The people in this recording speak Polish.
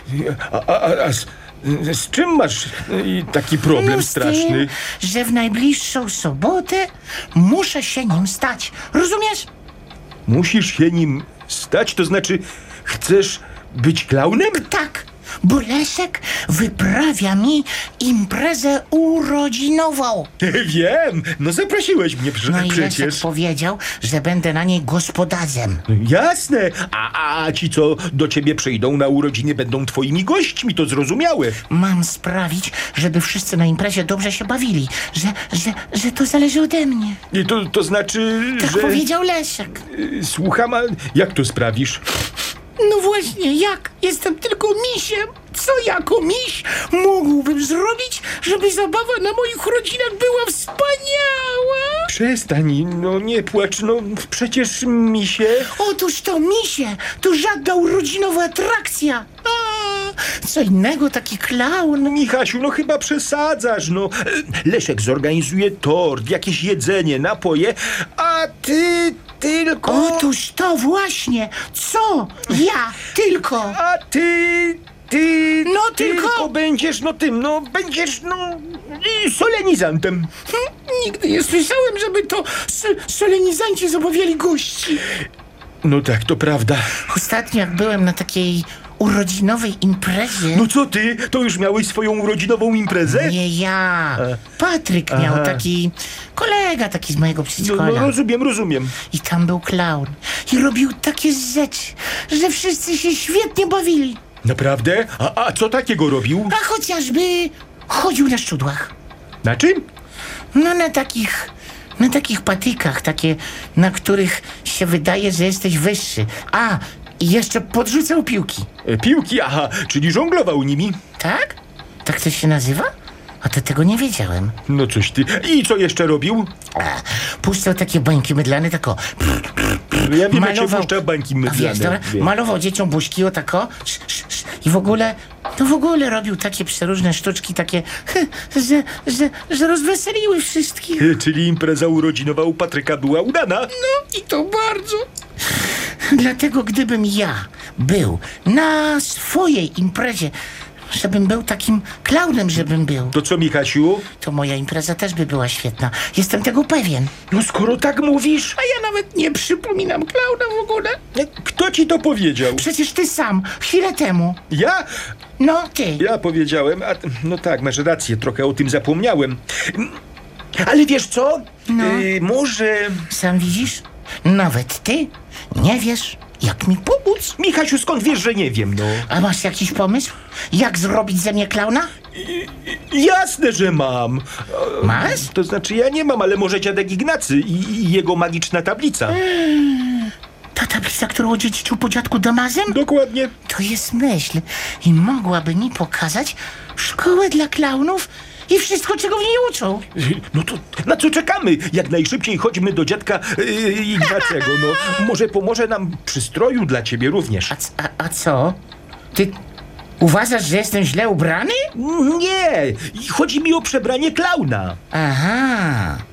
Z czym masz taki problem straszny? Z tym, że w najbliższą sobotę muszę się nim stać. Rozumiesz? Musisz się nim stać? To znaczy, chcesz być klaunem? Tak, bo Leszek wyprawia mi imprezę urodzinową. Wiem, no zaprosiłeś mnie No i Leszek przecież. powiedział, że będę na niej gospodarzem. Jasne, a ci, co do ciebie przyjdą na urodziny, będą twoimi gośćmi, to zrozumiałe. Mam sprawić, żeby wszyscy na imprezie dobrze się bawili, że to zależy ode mnie. I to znaczy, Tak że... powiedział Leszek. Słucham, a jak to sprawisz? No właśnie, jak? Jestem tylko misiem. Co jako miś mógłbym zrobić, żeby zabawa na moich urodzinach była wspaniała? Przestań, no nie płacz, no przecież misie... Otóż to misie, to żadna urodzinowa atrakcja. Co innego taki klaun. Michasiu, no chyba przesadzasz, no. Leszek zorganizuje tort, jakieś jedzenie, napoje, a ty tylko... Otóż to właśnie. Co? Ja tylko. A ty No tylko- będziesz, będziesz solenizantem. Nigdy nie słyszałem, żeby to solenizanci zabawiali gości. No tak, to prawda. Ostatnio jak byłem na takiej urodzinowej imprezie... No co ty, to już miałeś swoją urodzinową imprezę? Nie ja. Patryk miał Aha. taki... Kolega taki z mojego No przedszkola. rozumiem. I tam był klaun. I robił takie rzeczy, że wszyscy się świetnie bawili. Naprawdę? A co takiego robił? A chociażby chodził na szczudłach. Na czym? No na takich patykach, takie, na których się wydaje, że jesteś wyższy. A, i jeszcze podrzucał piłki. Piłki, aha, czyli żonglował nimi. Tak? Tak to się nazywa? A to tego nie wiedziałem. No coś ty. I co jeszcze robił? Puszczał takie bańki mydlane, tako. Ja wiem, jak się puszcza bańki A wiesz, mydlane. dobra, malował dzieciom buźki o tako. I w ogóle robił takie przeróżne sztuczki, takie, że rozweseliły wszystkich. Czyli impreza urodzinowa u Patryka była udana. No i to bardzo. Dlatego gdybym ja był na swojej imprezie, żebym był takim klaunem, żebym był, To co, Michasiu? to moja impreza też by była świetna. Jestem tego pewien. No skoro tak mówisz, A ja nawet nie przypominam klauna w ogóle. kto ci to powiedział? Przecież ty sam, chwilę temu. Ja? No, ty. Ja powiedziałem, no tak, masz rację, trochę o tym zapomniałem. Ale wiesz co? No. Może... Sam widzisz? Nawet ty nie wiesz, jak mi pomóc. Michasiu, skąd wiesz, że nie wiem, no? A masz jakiś pomysł? Jak zrobić ze mnie klauna? Jasne, że mam. Masz? To znaczy ja nie mam, ale może dziadek Ignacy i jego magiczna tablica. Ta tablica, którą odziedziczył po dziadku Damazem? Dokładnie. To jest myśl i mogłaby mi pokazać szkołę dla klaunów i wszystko, czego w niej uczą. No to na co czekamy? Jak najszybciej chodźmy do dziadka Ignacego, no. Może pomoże nam przy stroju dla ciebie również. A co? Ty uważasz, że jestem źle ubrany? Nie, chodzi mi o przebranie klauna. Aha.